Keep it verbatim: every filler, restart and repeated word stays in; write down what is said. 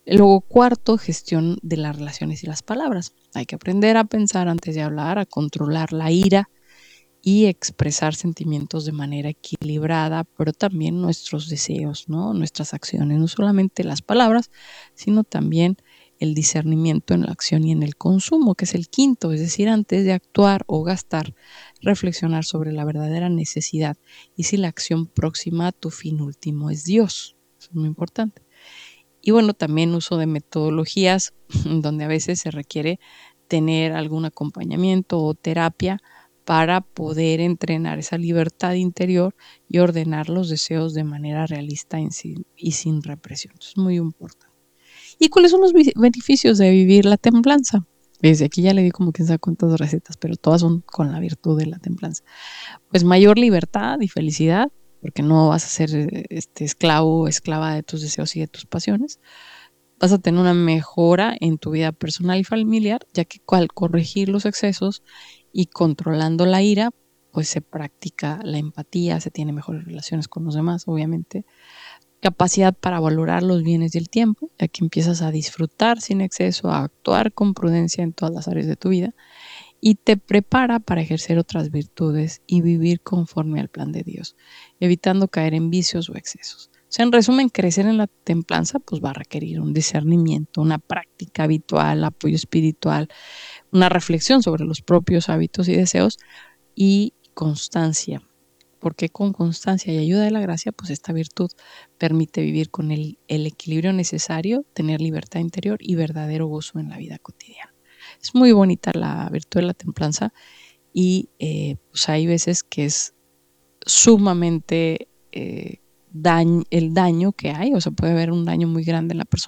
Luego, cuarto, gestión de las relaciones y las palabras. Hay que aprender a pensar antes de hablar, a controlar la ira y expresar sentimientos de manera equilibrada, pero también nuestros deseos, ¿no? Nuestras acciones, no solamente las palabras, sino también el discernimiento en la acción y en el consumo, que es el quinto, es decir, antes de actuar o gastar, reflexionar sobre la verdadera necesidad y si la acción próxima a tu fin último es Dios. Eso es muy importante. Y bueno, también uso de metodologías donde a veces se requiere tener algún acompañamiento o terapia para poder entrenar esa libertad interior y ordenar los deseos de manera realista y sin represión. Eso es muy importante. ¿Y cuáles son los beneficios de vivir la templanza? Desde aquí ya le di como quién sabe cuántas recetas, pero todas son con la virtud de la templanza. Pues mayor libertad y felicidad, porque no vas a ser este, esclavo o esclava de tus deseos y de tus pasiones. Vas a tener una mejora en tu vida personal y familiar, ya que al corregir los excesos y controlando la ira, pues se practica la empatía, se tiene mejores relaciones con los demás, obviamente. Capacidad para valorar los bienes del tiempo, ya que empiezas a disfrutar sin exceso, a actuar con prudencia en todas las áreas de tu vida, y te prepara para ejercer otras virtudes y vivir conforme al plan de Dios, evitando caer en vicios o excesos. O sea, en resumen, crecer en la templanza pues va a requerir un discernimiento, una práctica habitual, apoyo espiritual, una reflexión sobre los propios hábitos y deseos y constancia. Porque con constancia y ayuda de la gracia, pues esta virtud permite vivir con el, el equilibrio necesario, tener libertad interior y verdadero gozo en la vida cotidiana. Es muy bonita la virtud de la templanza y eh, pues hay veces que es sumamente eh, daño, el daño que hay, o sea, puede haber un daño muy grande en la persona